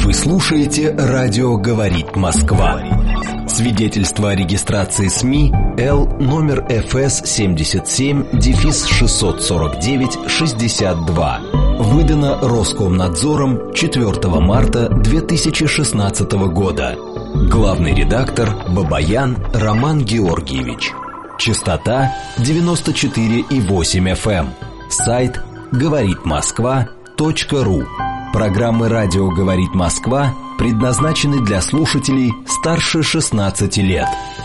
Вы слушаете «Радио говорит Москва». Свидетельство о регистрации СМИ Л номер ФС 77-649-62. Выдано Роскомнадзором 4 марта 2016 года. Главный редактор Бабаян Роман Георгиевич. Частота 94,8 FM. Сайт говоритмосква.ру. Программы «Радио говорит Москва» предназначены для слушателей старше 16 лет.